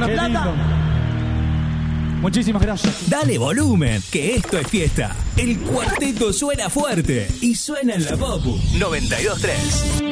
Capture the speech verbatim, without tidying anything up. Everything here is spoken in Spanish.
¿Una Qué plata? lindo. Muchísimas gracias. Dale volumen, que esto es fiesta. El cuarteto suena fuerte y suena en la Popu noventa y dos tres.